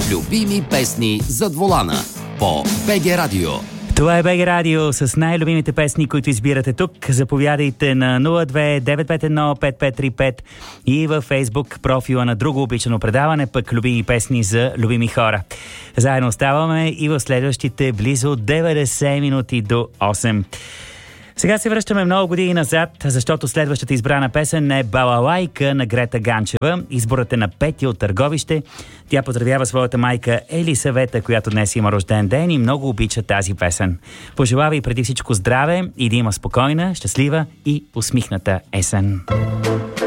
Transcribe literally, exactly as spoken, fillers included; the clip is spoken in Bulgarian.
Любими песни зад волана по БГ Радио. Това е БГ Радио с най-любимите песни, които избирате тук. Заповядайте на нула две девет пет едно пет пет три пет и във Фейсбук профила на друго обичано предаване, пък любими песни за любими хора. Заедно оставаме и в следващите близо деветдесет минути до осем. Сега се връщаме много години назад, защото следващата избрана песен е Балалайка на Грета Ганчева. Изборът е на Пети от Търговище. Тя поздравява своята майка Елисавета, която днес има рожден ден и много обича тази песен. Пожелава и преди всичко здраве и да има спокойна, щастлива и усмихната есен.